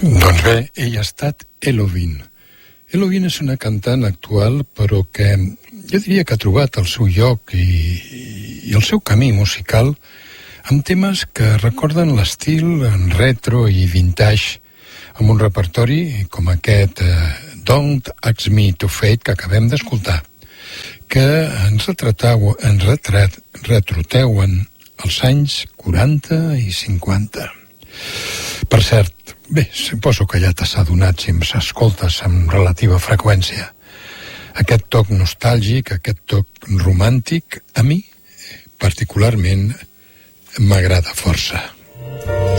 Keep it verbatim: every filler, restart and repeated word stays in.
Doncs bé, ell ha estat Elovin. Elovin és una cantant actual, però que jo diria que ha trobat el seu lloc i, i el seu camí musical amb temes que recorden l'estil en retro i vintage, amb un repertori com aquest eh, Don't Ask Me to Fade que acabem d'escoltar, que ens retrateu, ens retrat, retroteuen els anys quaranta i cinquanta. Per cert, bé, suposo que ja t'has adonat si em s'escoltes amb relativa freqüència. Aquest toc nostàlgic, aquest toc romàntic, a mi particularment m'agrada força.